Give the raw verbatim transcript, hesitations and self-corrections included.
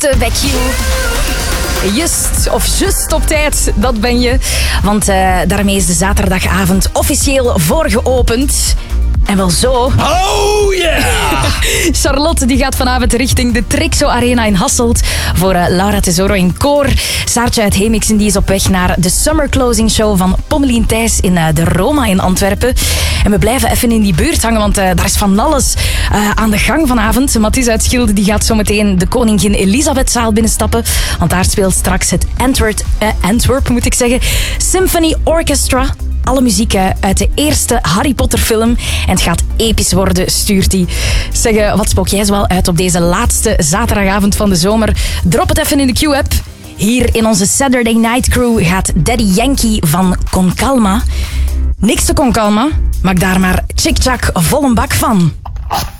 te bij Q. Just of just op tijd, dat ben je. Want uh, daarmee is de zaterdagavond officieel voorgeopend. En wel zo. Oh yeah! Charlotte die gaat vanavond richting de Trixo Arena in Hasselt voor uh, Laura Tesoro in koor. Saartje uit Hemixen die is op weg naar de Summer Closing Show van Pommelien Thijs in uh, de Roma in Antwerpen. En we blijven even in die buurt hangen, want uh, daar is van alles uh, aan de gang vanavond. Mathies uit Schilde die gaat zometeen de Koningin Elisabethzaal binnenstappen. Want daar speelt straks het Antwerp, uh, Antwerp moet ik zeggen, Symphony Orchestra. Alle muziek uit de eerste Harry Potter film. En het gaat episch worden, stuurt hij. Zeg, wat spook jij zoal uit op deze laatste zaterdagavond van de zomer? Drop het even in de Q-app. Hier in onze Saturday Night Crew gaat Daddy Yankee van Con Calma. Niks te Con Calma, maak daar maar tjik-tjak vol een bak van.